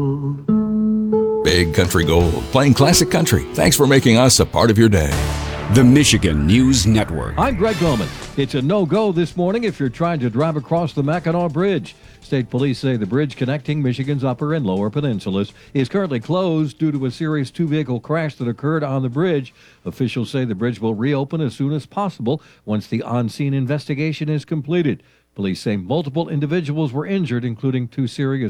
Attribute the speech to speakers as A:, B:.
A: Big Country Gold, playing classic country. Thanks for making us a part of your day.
B: The Michigan News Network.
C: I'm Greg Bowman. It's a no-go this morning if you're trying to drive across the Mackinac Bridge. State police say the bridge connecting Michigan's upper and lower peninsulas is currently closed due to a serious two-vehicle crash that occurred on the bridge. Officials say the bridge will reopen as soon as possible once the on-scene investigation is completed. Police say multiple individuals were injured, including two serious